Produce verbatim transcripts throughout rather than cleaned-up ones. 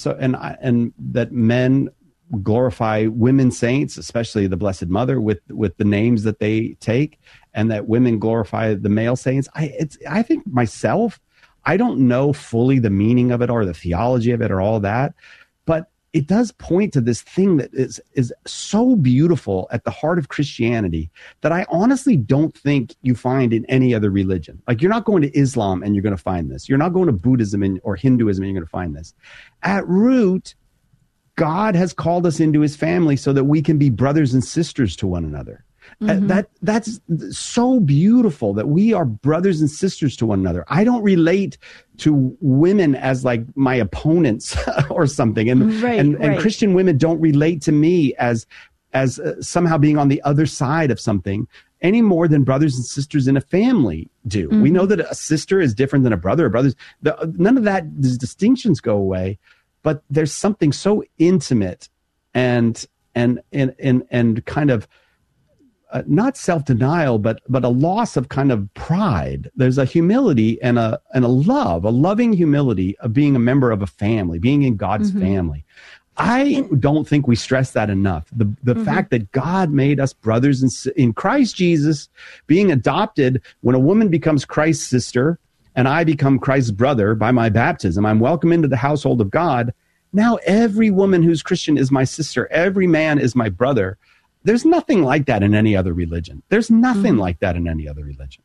so, and, I, and that men glorify women saints, especially the Blessed Mother, with, with the names that they take, and that women glorify the male saints. I, it's, I think myself, I don't know fully the meaning of it or the theology of it or all that, but it does point to this thing that is, is so beautiful at the heart of Christianity that I honestly don't think you find in any other religion. Like, you're not going to Islam and you're going to find this. You're not going to Buddhism and, or Hinduism and you're going to find this. At root, God has called us into his family so that we can be brothers and sisters to one another. Mm-hmm. That that's so beautiful that we are brothers and sisters to one another. I don't relate to women as like my opponents or something, and right, and, right. and Christian women don't relate to me as as uh, somehow being on the other side of something any more than brothers and sisters in a family do. Mm-hmm. We know that a sister is different than a brother. Or brothers, the, none of that these distinctions go away, but there's something so intimate and and and and and kind of. Uh, not self-denial, but but a loss of kind of pride. There's a humility and a and a love, a loving humility of being a member of a family, being in God's mm-hmm. family. I don't think we stress that enough. The the mm-hmm. fact that God made us brothers in, in Christ Jesus, being adopted, when a woman becomes Christ's sister and I become Christ's brother by my baptism, I'm welcome into the household of God. Now every woman who's Christian is my sister. Every man is my brother. There's nothing like that in any other religion. There's nothing mm-hmm. like that in any other religion.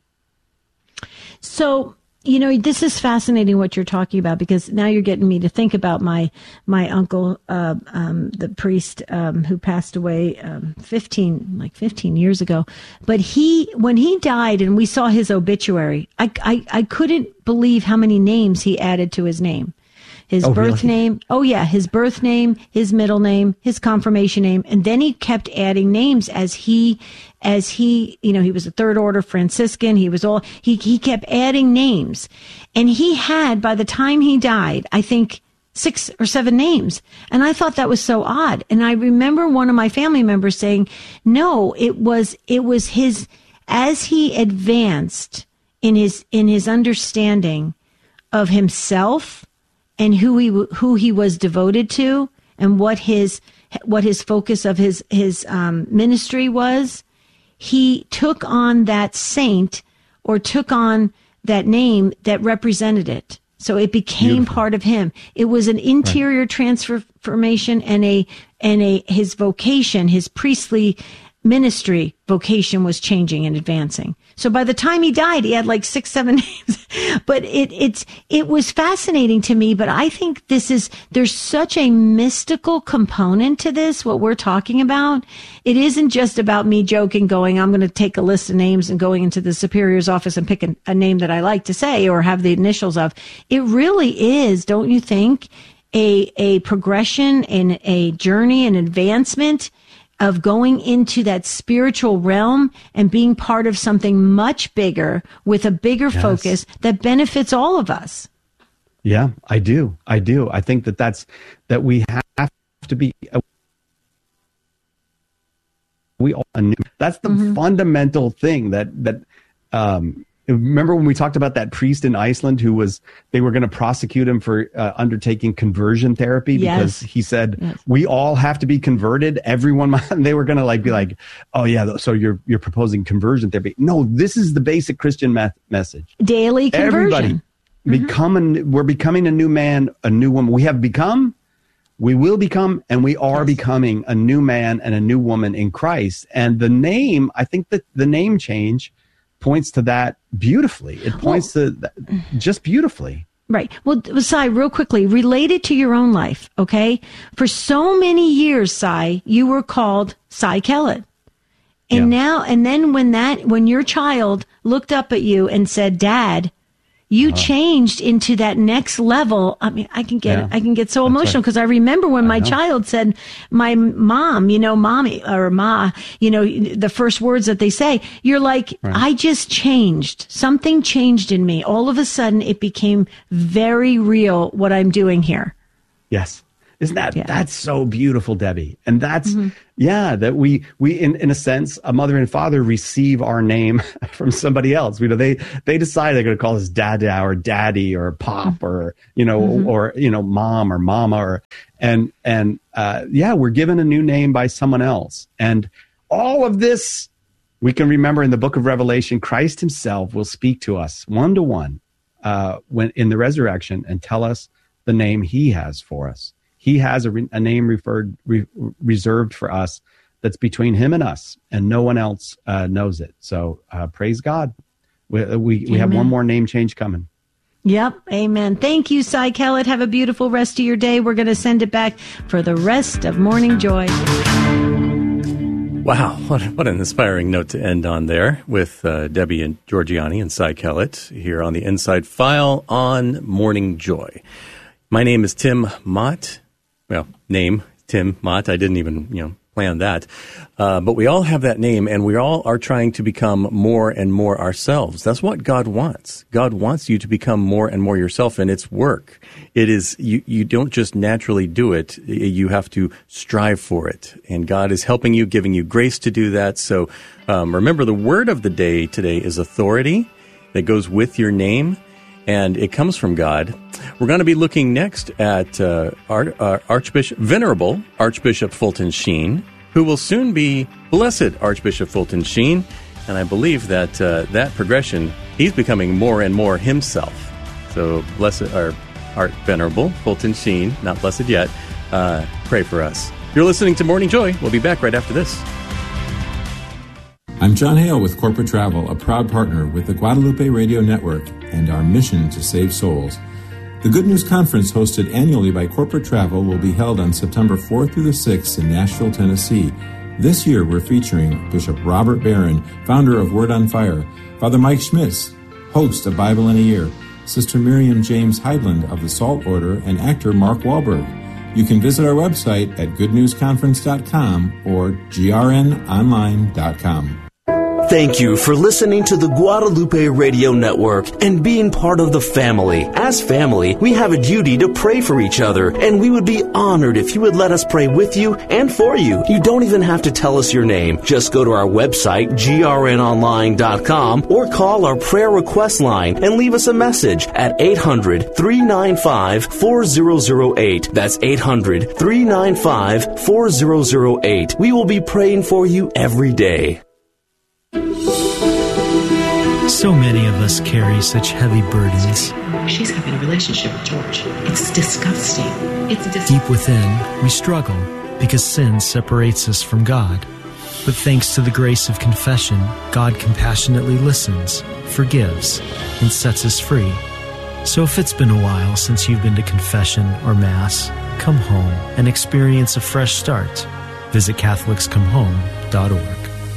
So, you know, this is fascinating what you're talking about, because now you're getting me to think about my my uncle, uh, um, the priest um, who passed away um, fifteen, like fifteen years ago. But he, when he died and we saw his obituary, I, I, I couldn't believe how many names he added to his name. His oh, birth really? name. Oh, yeah. His birth name, his middle name, his confirmation name. And then he kept adding names as he, as he, you know, he was a third order Franciscan. He was all, he, he kept adding names. And he had, by the time he died, I think six or seven names. And I thought that was so odd. And I remember one of my family members saying, no, it was, it was his, as he advanced in his, in his understanding of himself, and who he who he was devoted to, and what his what his focus of his his um, ministry was, he took on that saint, or took on that name that represented it. So it became Beautiful. part of him. It was an interior right. transformation, and a and a his vocation, his priestly ministry vocation was changing and advancing. So by the time he died, he had like six, seven names. But it it's it was fascinating to me. But I think this is there's such a mystical component to this, what we're talking about. It isn't just about me joking, going, I'm going to take a list of names and going into the superior's office and pick a, a name that I like to say or have the initials of. It really is, don't you think, a a progression and a journey and advancement of going into that spiritual realm and being part of something much bigger with a bigger yes. focus that benefits all of us. Yeah, I do. I do. I think that that's, that we have to be, we all, that's the mm-hmm. fundamental thing that, that, um, remember when we talked about that priest in Iceland who was, they were going to prosecute him for uh, undertaking conversion therapy yes. because he said, yes. we all have to be converted. Everyone, and they were going to like be like, oh yeah, so you're, you're proposing conversion therapy. No, this is the basic Christian me- message. Daily conversion. Everybody mm-hmm. become, a, we're becoming a new man, a new woman. We have become, we will become, and we are yes. becoming a new man and a new woman in Christ. And the name, I think that the name change points to that beautifully. It points well, to that just beautifully. Right. Well, Cy, real quickly, related to your own life, okay? For so many years, Cy, you were called Cy Kellett. And yeah. now, and then when that, when your child looked up at you and said, Dad, you uh-huh. changed into that next level. I mean, I can get, yeah. I can get so That's emotional because right. I remember when I my know. child said, my mom, you know, mommy or ma, you know, the first words that they say, you're like, right. I just changed. Something changed in me. All of a sudden it became very real what I'm doing here. Yes. Isn't that, yeah. that's so beautiful, Debbie. And that's, mm-hmm. yeah, that we, we, in, in a sense, a mother and father receive our name from somebody else. You know, they, they decide they're going to call us dada or daddy or pop mm-hmm. or, you know, mm-hmm. or, you know, mom or mama or, and, and, uh, yeah, we're given a new name by someone else. And all of this, we can remember in the book of Revelation, Christ himself will speak to us one to one, uh, when in the resurrection and tell us the name he has for us. He has a, re- a name referred, re- reserved for us that's between him and us, and no one else uh, knows it. So uh, praise God. We, we, we have one more name change coming. Yep. Amen. Thank you, Cy Kellett. Have a beautiful rest of your day. We're going to send it back for the rest of Morning Joy. Wow. What, what an inspiring note to end on there with uh, Debbie and Georgiani and Cy Kellett here on the Inside File on Morning Joy. My name is Tim Mott. Well, name, Tim Mott. I didn't even, you know, plan that. Uh, but we all have that name, and we all are trying to become more and more ourselves. That's what God wants. God wants you to become more and more yourself, and it's work. It is, you, you don't just naturally do it. You have to strive for it. And God is helping you, giving you grace to do that. So um, remember, the word of the day today is authority that goes with your name. And it comes from God. We're going to be looking next at uh, Ar- uh, Archbishop Venerable Archbishop Fulton Sheen, who will soon be Blessed Archbishop Fulton Sheen. And I believe that uh, that progression, he's becoming more and more himself. So Blessed or Art Venerable Fulton Sheen, not blessed yet. Uh, pray for us. You're listening to Morning Joy. We'll be back right after this. I'm John Hale with Corporate Travel, a proud partner with the Guadalupe Radio Network and our mission to save souls. The Good News Conference, hosted annually by Corporate Travel, will be held on September fourth through the sixth in Nashville, Tennessee. This year, we're featuring Bishop Robert Barron, founder of Word on Fire, Father Mike Schmitz, host of Bible in a Year, Sister Miriam James Heidland of the Salt Order, and actor Mark Wahlberg. You can visit our website at good news conference dot com or g r n online dot com. Thank you for listening to the Guadalupe Radio Network and being part of the family. As family, we have a duty to pray for each other, and we would be honored if you would let us pray with you and for you. You don't even have to tell us your name. Just go to our website, g r n online dot com, or call our prayer request line and leave us a message at eight hundred, three nine five, four zero zero eight. That's eight hundred, three nine five, four zero zero eight. We will be praying for you every day. So many of us carry such heavy burdens. She's having a relationship with George. It's disgusting. It's disgusting. Deep within, we struggle because sin separates us from God. But thanks to the grace of confession, God compassionately listens, forgives, and sets us free. So if it's been a while since you've been to confession or Mass, come home and experience a fresh start. Visit catholics come home dot org.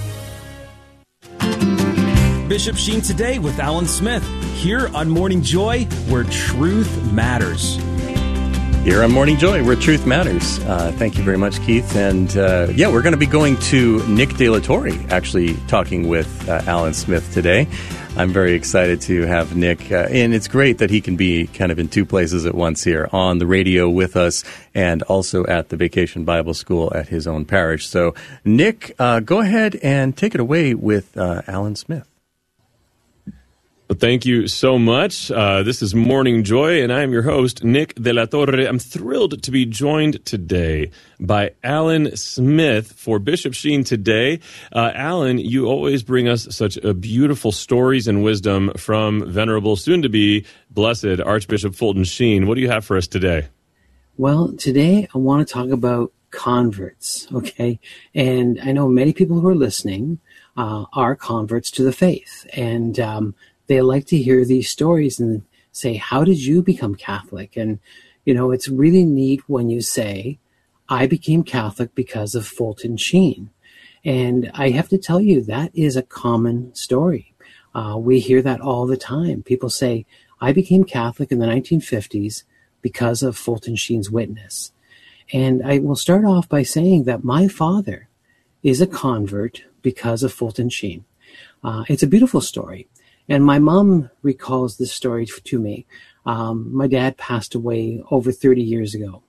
Bishop Sheen Today with Alan Smith, here on Morning Joy, where truth matters. Here on Morning Joy, where truth matters. Uh, thank you very much, Keith. And uh, yeah, we're going to be going to Nick De La Torre, actually talking with uh, Alan Smith today. I'm very excited to have Nick, uh, and it's great that he can be kind of in two places at once here, on the radio with us and also at the Vacation Bible School at his own parish. So, Nick, uh, go ahead and take it away with uh, Alan Smith. Well, thank you so much. Uh, this is Morning Joy, and I am your host, Nick De La Torre. I'm thrilled to be joined today by Alan Smith for Bishop Sheen Today. Uh, Alan, you always bring us such a beautiful stories and wisdom from Venerable, soon-to-be Blessed Archbishop Fulton Sheen. What do you have for us today? Well, today I want to talk about converts, okay? And I know many people who are listening uh, are converts to the faith, and um they like to hear these stories and say, how did you become Catholic? And, you know, it's really neat when you say, I became Catholic because of Fulton Sheen. And I have to tell you, that is a common story. Uh, we hear that all the time. People say, I became Catholic in the nineteen fifties because of Fulton Sheen's witness. And I will start off by saying that my father is a convert because of Fulton Sheen. Uh, it's a beautiful story. And my mom recalls this story to me. Um, my dad passed away over thirty years ago.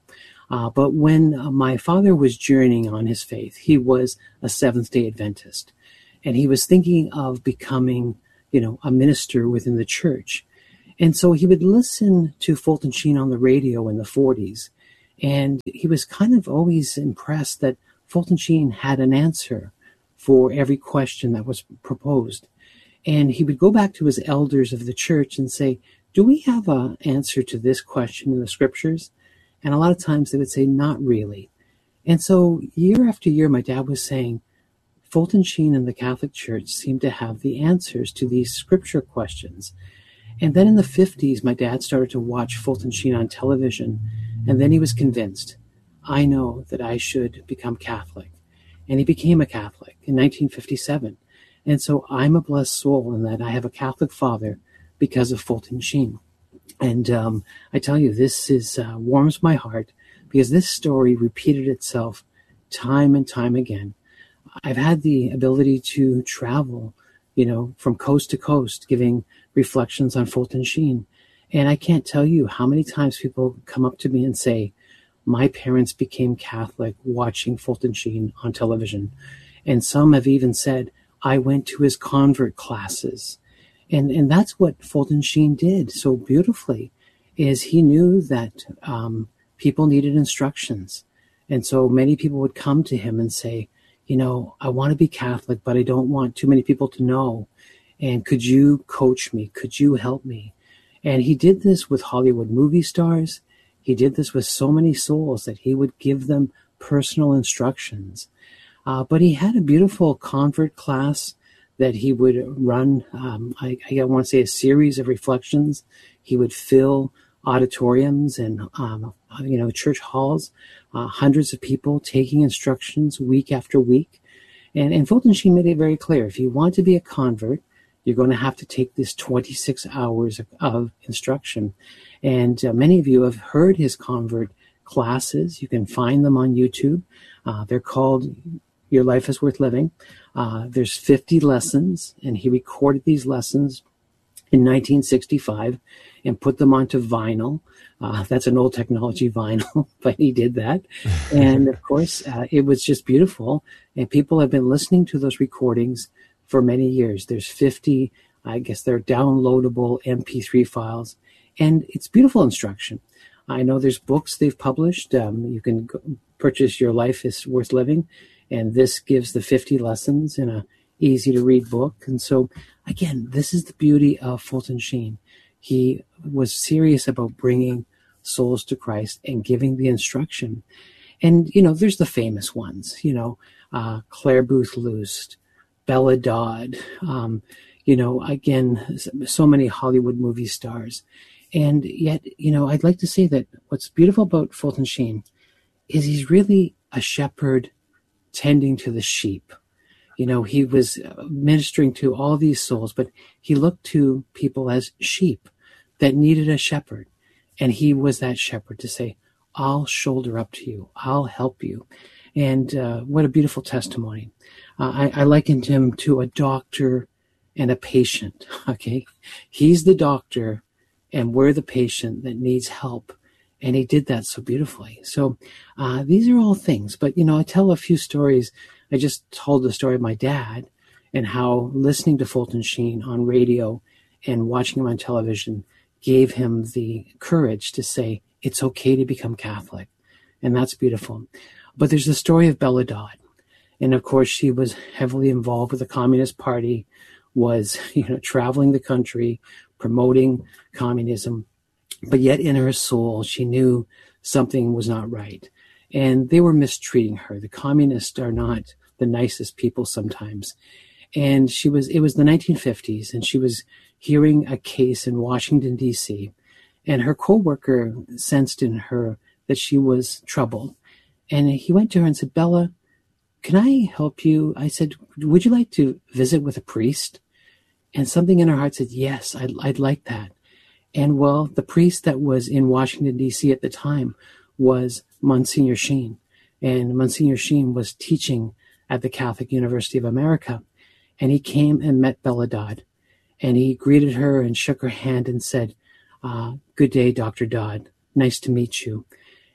Uh, but when uh, my father was journeying on his faith, he was a Seventh-day Adventist, and he was thinking of becoming, you know, a minister within the church. And so he would listen to Fulton Sheen on the radio in the forties, and he was kind of always impressed that Fulton Sheen had an answer for every question that was proposed. And he would go back to his elders of the church and say, do we have an answer to this question in the scriptures? And a lot of times they would say, not really. And so year after year, my dad was saying, Fulton Sheen and the Catholic Church seemed to have the answers to these scripture questions. And then in the fifties, my dad started to watch Fulton Sheen on television, and then he was convinced, I know that I should become Catholic. And he became a Catholic in nineteen fifty-seven. And so I'm a blessed soul in that I have a Catholic father because of Fulton Sheen. And um, I tell you, this is uh, warms my heart because this story repeated itself time and time again. I've had the ability to travel, you know, from coast to coast, giving reflections on Fulton Sheen. And I can't tell you how many times people come up to me and say, my parents became Catholic watching Fulton Sheen on television. And some have even said, I went to his convert classes. And and that's what Fulton Sheen did so beautifully, is he knew that um, people needed instructions. And so many people would come to him and say, you know, I want to be Catholic, but I don't want too many people to know. And could you coach me? Could you help me? And he did this with Hollywood movie stars. He did this with so many souls that he would give them personal instructions. Uh, but he had a beautiful convert class that he would run, um, I, I want to say a series of reflections. He would fill auditoriums and, um, you know, church halls, uh, hundreds of people taking instructions week after week. And, and Fulton Sheen made it very clear, if you want to be a convert, you're going to have to take this twenty-six hours of, of instruction. And uh, many of you have heard his convert classes. You can find them on YouTube. Uh, they're called Your Life is Worth Living. Uh, there's fifty lessons, and he recorded these lessons in nineteen sixty-five and put them onto vinyl. Uh, that's an old technology, vinyl, but he did that. And of course, uh, it was just beautiful. And people have been listening to those recordings for many years. There's fifty, I guess they're downloadable M P three files, and it's beautiful instruction. I know there's books they've published. Um, you can go purchase Your Life is Worth Living, and this gives the fifty lessons in a easy to read book. And so again, this is the beauty of Fulton Sheen. He was serious about bringing souls to Christ and giving the instruction. And, you know, there's the famous ones, you know, uh, Claire Booth Luce, Bella Dodd, um, you know, again, so many Hollywood movie stars. And yet, you know, I'd like to say that what's beautiful about Fulton Sheen is he's really a shepherd tending to the sheep. You know, he was ministering to all these souls, but he looked to people as sheep that needed a shepherd. And he was that shepherd to say, I'll shoulder up to you. I'll help you. And uh, what a beautiful testimony. Uh, I, I likened him to a doctor and a patient, okay? He's the doctor, and we're the patient that needs help. And he did that so beautifully. So uh, these are all things. But, you know, I tell a few stories. I just told the story of my dad and how listening to Fulton Sheen on radio and watching him on television gave him the courage to say, it's okay to become Catholic. And that's beautiful. But there's the story of Bella Dodd. And of course, she was heavily involved with the Communist Party, was, you know, traveling the country, promoting communism. But yet in her soul, she knew something was not right. And they were mistreating her. The communists are not the nicest people sometimes. And she was, it was the nineteen fifties, and she was hearing a case in Washington, D C, and her coworker sensed in her that she was troubled. And he went to her and said, Bella, can I help you? I said, would you like to visit with a priest? And something in her heart said, yes, I'd, I'd like that. And well, the priest that was in Washington, D C at the time was Monsignor Sheen. And Monsignor Sheen was teaching at the Catholic University of America. And he came and met Bella Dodd. And he greeted her and shook her hand and said, uh, good day, Doctor Dodd. Nice to meet you.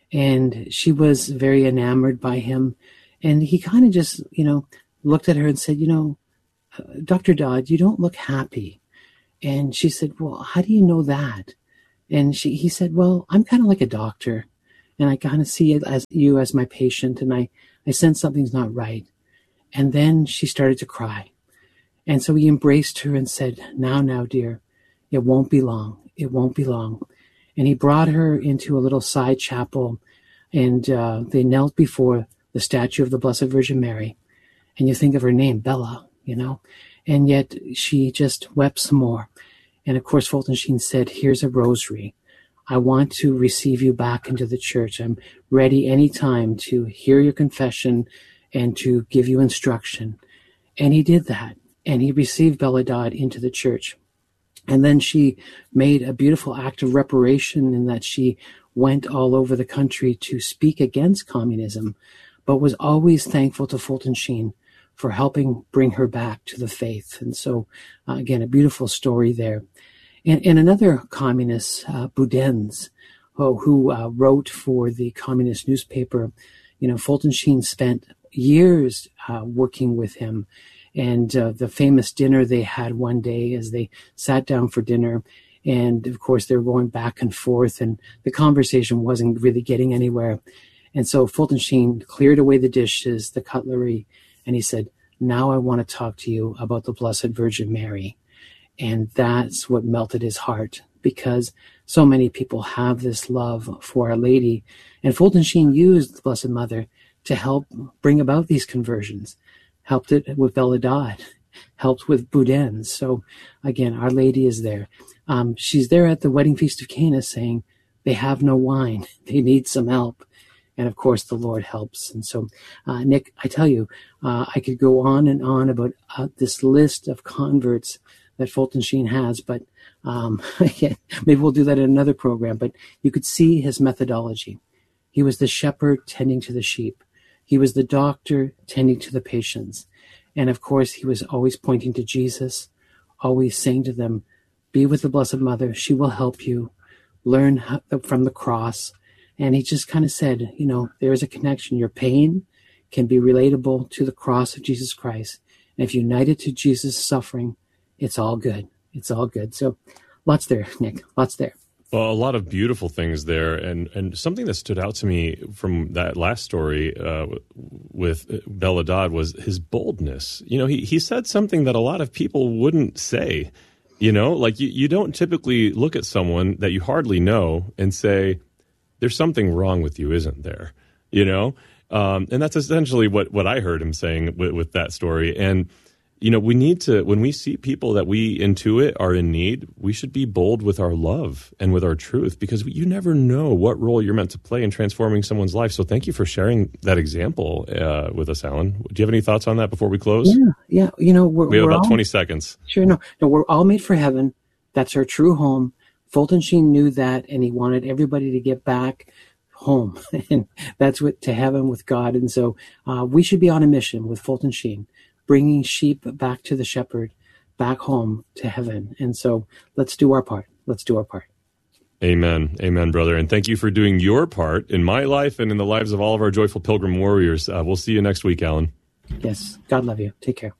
And she was very enamored by him. And he kind of just, you know, looked at her and said, you know, Doctor Dodd, you don't look happy. And she said, well, how do you know that? And she, he said, well, I'm kind of like a doctor, and I kind of see it as you as my patient, and I, I sense something's not right. And then she started to cry. And so he embraced her and said, now, now, dear, it won't be long. It won't be long. And he brought her into a little side chapel, and uh, they knelt before the statue of the Blessed Virgin Mary. And you think of her name, Bella, you know, and yet she just wept some more. And of course, Fulton Sheen said, here's a rosary. I want to receive you back into the church. I'm ready anytime to hear your confession and to give you instruction. And he did that. And he received Bella Dodd into the church. And then she made a beautiful act of reparation in that she went all over the country to speak against communism, but was always thankful to Fulton Sheen for helping bring her back to the faith. And so, uh, again, a beautiful story there. And, and another communist, uh, Boudens, oh, who uh, wrote for the communist newspaper, you know, Fulton Sheen spent years uh, working with him. And uh, the famous dinner they had one day as they sat down for dinner, and of course they were going back and forth, and the conversation wasn't really getting anywhere. And so Fulton Sheen cleared away the dishes, the cutlery, and he said, now I want to talk to you about the Blessed Virgin Mary. And that's what melted his heart, because so many people have this love for Our Lady. And Fulton Sheen used the Blessed Mother to help bring about these conversions, helped it with Bella Dodd, helped with Boudens. So again, Our Lady is there. Um, she's there at the wedding feast of Cana saying, they have no wine. They need some help. And of course, the Lord helps. And so, uh, Nick, I tell you, uh, I could go on and on about uh, this list of converts that Fulton Sheen has, but um, maybe we'll do that in another program. But you could see his methodology. He was the shepherd tending to the sheep. He was the doctor tending to the patients. And of course, he was always pointing to Jesus, always saying to them, be with the Blessed Mother. She will help you. Learn how, from the cross. And he just kind of said, you know, there is a connection. Your pain can be relatable to the cross of Jesus Christ. And if you unite it to Jesus' suffering, it's all good. It's all good. So lots there, Nick, lots there. Well, a lot of beautiful things there. And, and something that stood out to me from that last story uh, with Bella Dodd was his boldness. You know, he, he said something that a lot of people wouldn't say. You know, like you, you don't typically look at someone that you hardly know and say, there's something wrong with you, isn't there? You know? Um, and that's essentially what, what I heard him saying with, with that story. And, you know, we need to, when we see people that we intuit are in need, we should be bold with our love and with our truth, because you never know what role you're meant to play in transforming someone's life. So thank you for sharing that example uh, with us, Alan. Do you have any thoughts on that before we close? Yeah, yeah. You know, we're, we have we're about all, twenty seconds. Sure, no, no, we're all made for heaven. That's our true home. Fulton Sheen knew that, and he wanted everybody to get back home, and that's what to heaven with God. And so uh, we should be on a mission with Fulton Sheen, bringing sheep back to the shepherd, back home to heaven. And so let's do our part. Let's do our part. Amen. Amen, brother. And thank you for doing your part in my life and in the lives of all of our joyful pilgrim warriors. Uh, we'll see you next week, Alan. Yes. God love you. Take care.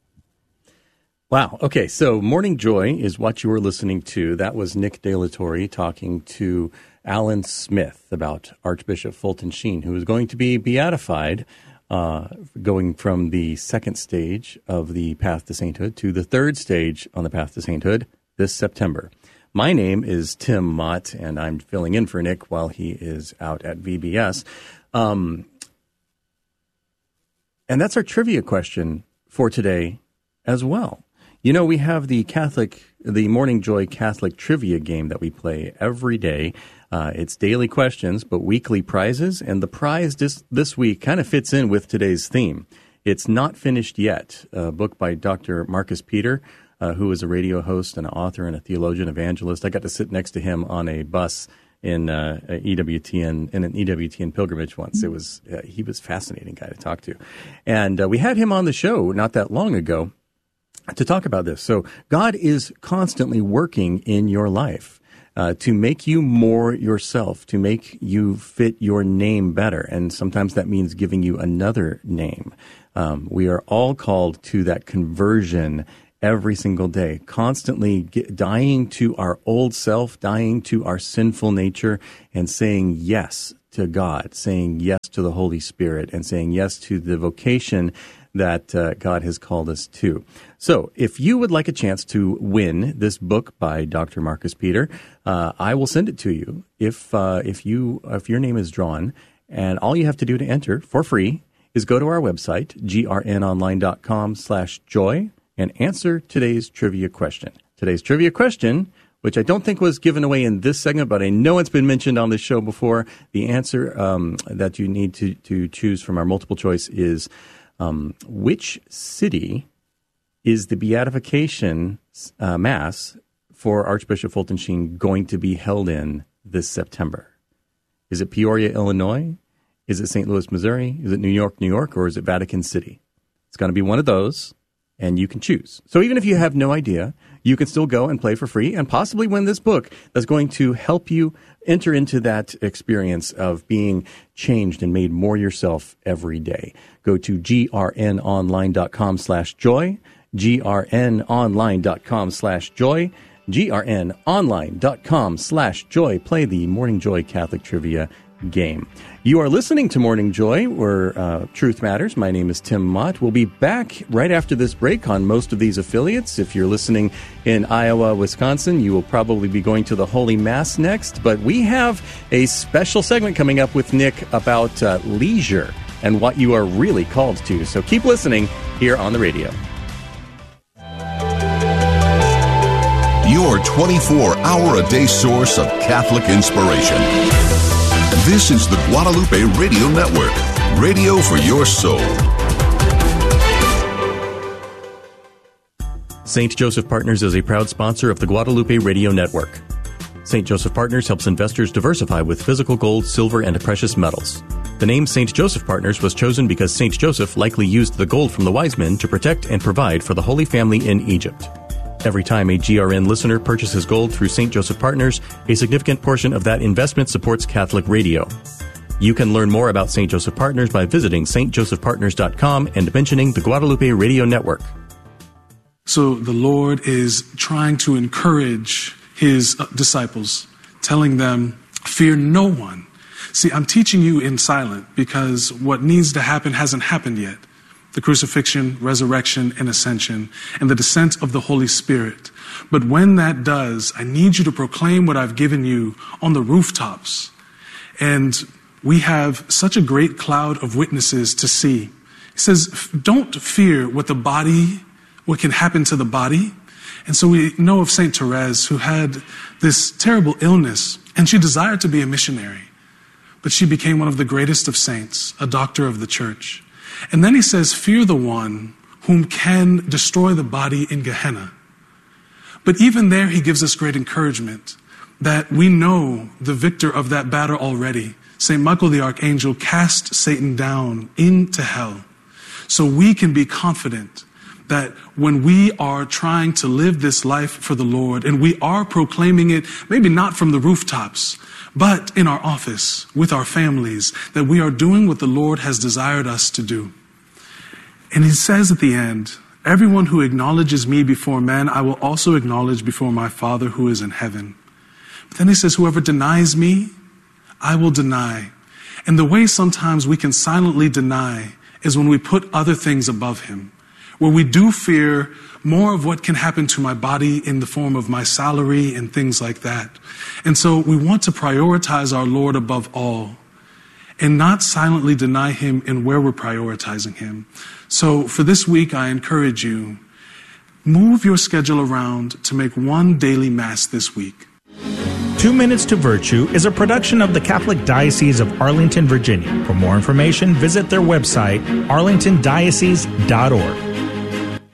Wow. Okay. So Morning Joy is what you were listening to. That was Nick De La Torre talking to Alan Smith about Archbishop Fulton Sheen, who is going to be beatified, uh, going from the second stage of the path to sainthood to the third stage on the path to sainthood this September. My name is Tim Mott, and I'm filling in for Nick while he is out at V B S. Um, and that's our trivia question for today as well. You know, we have the Catholic, the Morning Joy Catholic trivia game that we play every day. Uh, it's daily questions, but weekly prizes. And the prize this, this week kind of fits in with today's theme. It's Not Finished Yet, a book by Doctor Marcus Peter, uh, who is a radio host and an author and a theologian evangelist. I got to sit next to him on a bus in uh, E W T N, in an E W T N pilgrimage once. It was uh, he was a fascinating guy to talk to. And uh, we had him on the show not that long ago to talk about this. So God is constantly working in your life. uh, to make you more yourself, to make you fit your name better. And sometimes that means giving you another name. Um, we are all called to that conversion every single day, constantly get, dying to our old self, dying to our sinful nature, and saying yes to God, saying yes to the Holy Spirit, and saying yes to the vocation that uh, God has called us to. So if you would like a chance to win this book by Doctor Marcus Peter, uh, I will send it to you if uh, if you if your name is drawn, and all you have to do to enter for free is go to our website, grnonline.com slash joy, and answer today's trivia question. Today's trivia question, which I don't think was given away in this segment, but I know it's been mentioned on this show before. The answer um, that you need to, to choose from our multiple choice is, um, which city is the beatification uh, mass for Archbishop Fulton Sheen going to be held in this September? Is it Peoria, Illinois? Is it Saint Louis, Missouri? Is it New York, New York? Or is it Vatican City? It's going to be one of those, and you can choose. So even if you have no idea, you can still go and play for free and possibly win this book that's going to help you enter into that experience of being changed and made more yourself every day. Go to grnonline.com slash joy, grnonline.com slash joy, grnonline.com slash joy. Play the Morning Joy Catholic Trivia game. You are listening to Morning Joy, where uh, truth matters. My name is Tim Mott. We'll be back right after this break on most of these affiliates. If you're listening in Iowa, Wisconsin, you will probably be going to the Holy Mass next. But we have a special segment coming up with Nick about uh, leisure and what you are really called to. So keep listening here on the radio. Your twenty-four hour a day source of Catholic inspiration. This is the Guadalupe Radio Network, radio for your soul. Saint Joseph Partners is a proud sponsor of the Guadalupe Radio Network. Saint Joseph Partners helps investors diversify with physical gold, silver, and precious metals. The name Saint Joseph Partners was chosen because Saint Joseph likely used the gold from the wise men to protect and provide for the Holy Family in Egypt. Every time a G R N listener purchases gold through Saint Joseph Partners, a significant portion of that investment supports Catholic radio. You can learn more about Saint Joseph Partners by visiting s t joseph partners dot com and mentioning the Guadalupe Radio Network. So the Lord is trying to encourage his disciples, telling them, fear no one. See, I'm teaching you in silent because what needs to happen hasn't happened yet. The crucifixion, resurrection, and ascension, and the descent of the Holy Spirit. But when that does, I need you to proclaim what I've given you on the rooftops. And we have such a great cloud of witnesses to see. He says, don't fear what the body, what can happen to the body. And so we know of Saint Therese, who had this terrible illness, and she desired to be a missionary. But she became one of the greatest of saints, a doctor of the church. And then he says, fear the one whom can destroy the body in Gehenna. But even there, he gives us great encouragement that we know the victor of that battle already. Saint Michael the Archangel cast Satan down into hell. So we can be confident that when we are trying to live this life for the Lord, and we are proclaiming it, maybe not from the rooftops, but in our office, with our families, that we are doing what the Lord has desired us to do. And he says at the end, everyone who acknowledges me before men, I will also acknowledge before my Father who is in heaven. But then he says, whoever denies me, I will deny. And the way sometimes we can silently deny is when we put other things above him, where we do fear more of what can happen to my body in the form of my salary and things like that. And so we want to prioritize our Lord above all and not silently deny him in where we're prioritizing him. So for this week, I encourage you, move your schedule around to make one daily mass this week. Two Minutes to Virtue is a production of the Catholic Diocese of Arlington, Virginia. For more information, visit their website, arlington diocese dot org.